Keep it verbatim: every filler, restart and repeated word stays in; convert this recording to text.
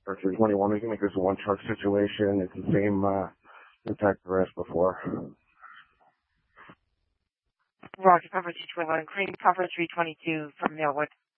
or three twenty-one. We can make this a one truck situation. It's the same uh, impact for us before. Roger, cover three twenty-one. Cream cover three twenty-two from Millwood.